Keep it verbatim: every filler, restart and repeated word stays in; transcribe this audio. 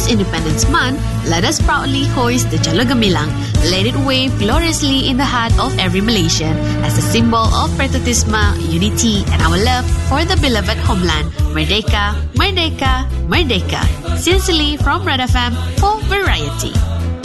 this Independence Month, let us proudly hoist the Jalur Gemilang. Let it wave gloriously in the heart of every Malaysian as a symbol of patriotism, unity, and our love for the beloved homeland. Merdeka, Merdeka, Merdeka. Sincerely from Red F M for Variety.